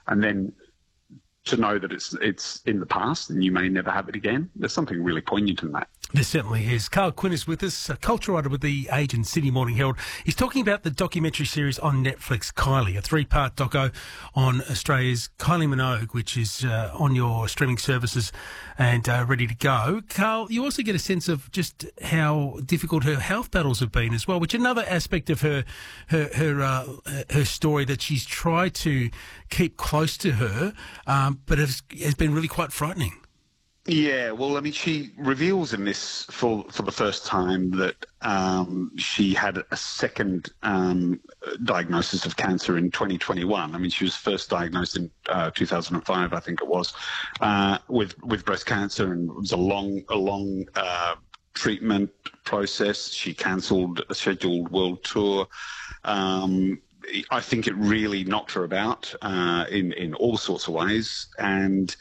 and then to know that it's in the past and you may never have it again. There's something really poignant in that. There certainly is. Carl Quinn is with us, a culture writer with The Age and Sydney Morning Herald. He's talking about the documentary series on Netflix, Kylie, a 3-part doco on Australia's Kylie Minogue, which is on your streaming services and ready to go. Carl, you also get a sense of just how difficult her health battles have been as well, which is another aspect of her story that she's tried to keep close to her, but has been really quite frightening. Yeah, well, I mean, she reveals in this for the first time that she had a second diagnosis of cancer in 2021. I mean, she was first diagnosed in 2005, I think it was, with breast cancer, and it was a long treatment process. She cancelled a scheduled world tour. I think it really knocked her about in all sorts of ways, and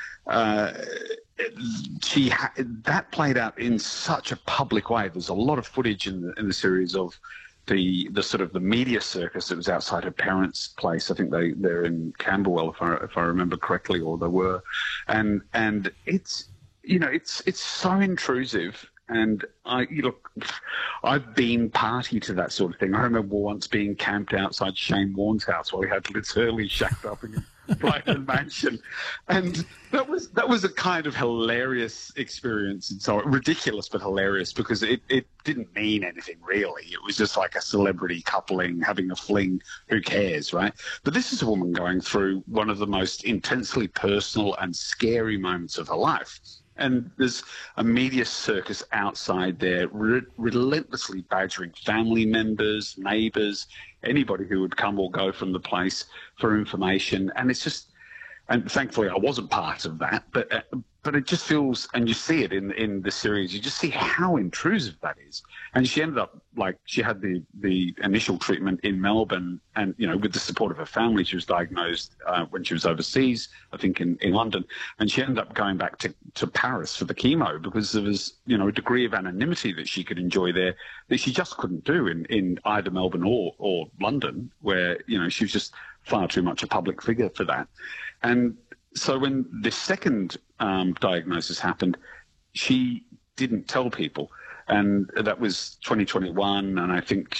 that played out in such a public way. There's a lot of footage in the series of the sort of the media circus that was outside her parents' place. I think they're in Camberwell, if I remember correctly, or they were, and it's it's so intrusive. And I've been party to that sort of thing. I remember once being camped outside Shane Warne's house while he had Liz Hurley shacked up in his Brighton mansion, and that was a kind of hilarious experience, and so ridiculous but hilarious, because it didn't mean anything really. It was just like a celebrity coupling having a fling. Who cares, right? But this is a woman going through one of the most intensely personal and scary moments of her life. And there's a media circus outside there relentlessly badgering family members, neighbours, anybody who would come or go from the place for information. And it's just, and thankfully I wasn't part of that, but it just feels, and you see it in the series, you just see how intrusive that is. And she ended up, like, she had the initial treatment in Melbourne, and, with the support of her family. She was diagnosed when she was overseas, I think in London, and she ended up going back to Paris for the chemo, because there was, a degree of anonymity that she could enjoy there that she just couldn't do in either Melbourne or London, where, she was just far too much a public figure for that. And so when the second diagnosis happened, she didn't tell people. And that was 2021, and I think